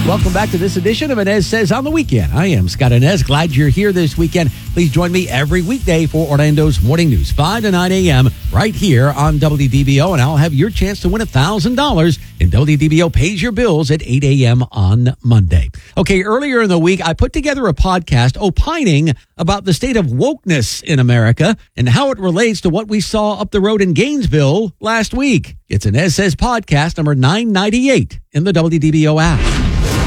Welcome back to this edition of Inez Says on the Weekend. I am Scott Inez. Glad you're here this weekend. Please join me every weekday for Orlando's Morning News, 5 to 9 a.m. right here on WDBO, and I'll have your chance to win $1,000 in WDBO Pays Your Bills at 8 a.m. on Monday. Okay, earlier in the week, I put together a podcast opining about the state of wokeness in America and how it relates to what we saw up the road in Gainesville last week. It's Inez Says podcast number 998 in the WDBO app.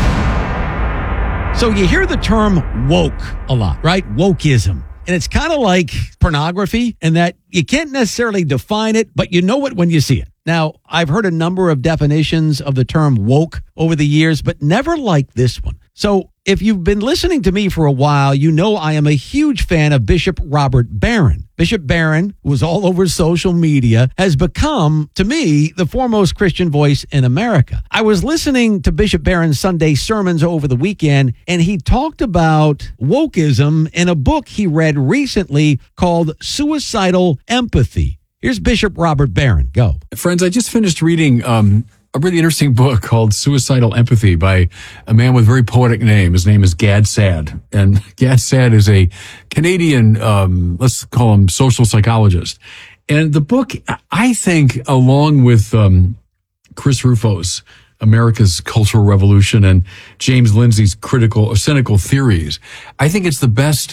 So you hear the term woke a lot, right? Wokeism. And it's kind of like pornography in that you can't necessarily define it, but you know it when you see it. Now, I've heard a number of definitions of the term woke over the years, but never like this one. So if you've been listening to me for a while, you know I am a huge fan of Bishop Robert Barron. Bishop Barron, who is all over social media, has become, to me, the foremost Christian voice in America. I was listening to Bishop Barron's Sunday sermons over the weekend, and he talked about wokeism in a book he read recently called Suicidal Empathy. Here's Bishop Robert Barron. Go. Friends, I just finished reading a really interesting book called Suicidal Empathy by a man with a very poetic name. His name is Gad Saad. And Gad Saad is a Canadian, let's call him social psychologist. And the book, I think, along with Chris Rufo's America's Cultural Revolution and James Lindsay's critical or cynical theories, I think it's the best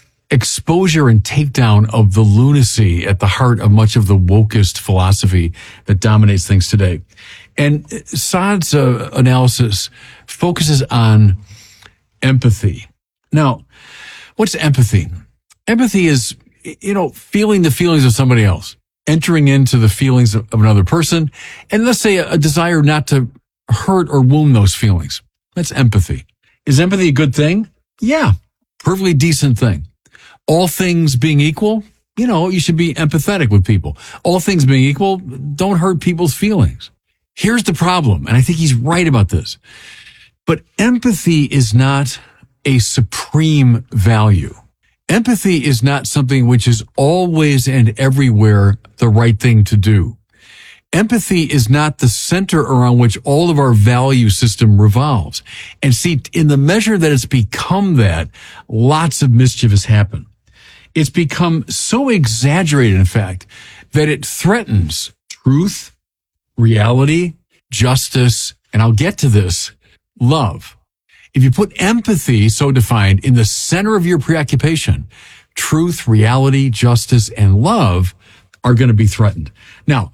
exposure and takedown of the lunacy at the heart of much of the wokest philosophy that dominates things today. And Saad's analysis focuses on empathy. Now, what's empathy? Empathy is, feeling the feelings of somebody else, entering into the feelings of another person, and let's say a desire not to hurt or wound those feelings. That's empathy. Is empathy a good thing? Yeah, perfectly decent thing. All things being equal, you should be empathetic with people. All things being equal, don't hurt people's feelings. Here's the problem, and I think he's right about this. But empathy is not a supreme value. Empathy is not something which is always and everywhere the right thing to do. Empathy is not the center around which all of our value system revolves. And see, in the measure that it's become that, lots of mischief has happened. It's become so exaggerated, in fact, that it threatens truth, reality, justice, and I'll get to this, love. If you put empathy, so defined, in the center of your preoccupation, truth, reality, justice, and love are going to be threatened. Now,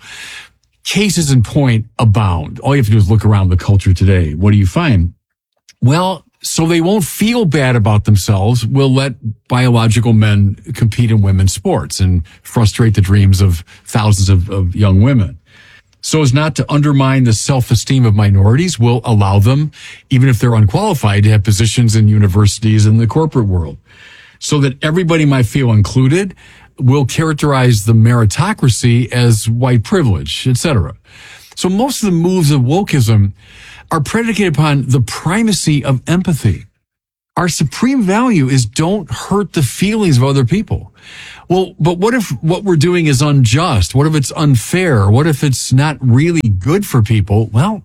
cases in point abound. All you have to do is look around the culture today. What do you find? Well, so they won't feel bad about themselves, we'll let biological men compete in women's sports and frustrate the dreams of thousands of young women. So as not to undermine the self-esteem of minorities, we'll allow them, even if they're unqualified, to have positions in universities and the corporate world. So that everybody might feel included, we'll characterize the meritocracy as white privilege, etc. So most of the moves of wokeism are predicated upon the primacy of empathy. Our supreme value is don't hurt the feelings of other people. Well, but what if what we're doing is unjust? What if it's unfair? What if it's not really good for people? Well,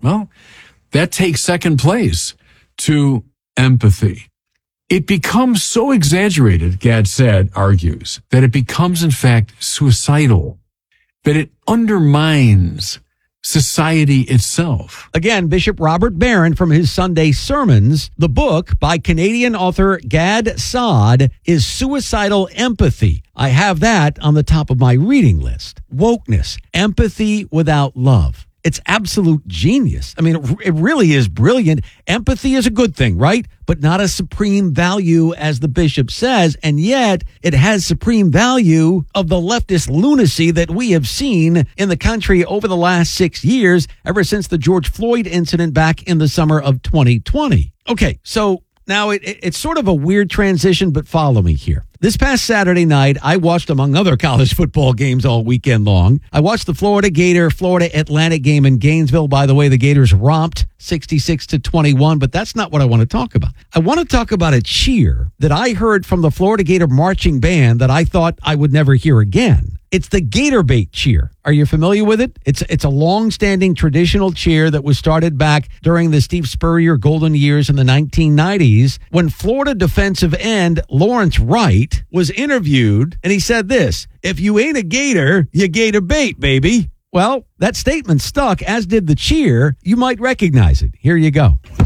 that takes second place to empathy. It becomes so exaggerated, Gad Saad argues, that it becomes, in fact, suicidal, that it undermines society itself. Again, Bishop Robert Barron from his Sunday sermons. The book by Canadian author Gad Saad is Suicidal Empathy. I have that on the top of my reading list. Wokeness, empathy without love. It's absolute genius. I mean, it really is brilliant. Empathy is a good thing, right? But not a supreme value, as the bishop says. And yet it has supreme value of the leftist lunacy that we have seen in the country over the last 6 years, ever since the George Floyd incident back in the summer of 2020. Okay, so now it's sort of a weird transition, but follow me here. This past Saturday night, I watched, among other college football games all weekend long, I watched the Florida Atlantic game in Gainesville. By the way, the Gators romped 66-21, but that's not what I want to talk about. I want to talk about a cheer that I heard from the Florida Gator marching band that I thought I would never hear again. It's the Gator Bait cheer. Are you familiar with it? It's a long-standing traditional cheer that was started back during the Steve Spurrier golden years in the 1990s when Florida defensive end Lawrence Wright was interviewed, and he said this: "If you ain't a Gator, you Gator bait, baby." Well, that statement stuck, as did the cheer. You might recognize it. Here you go.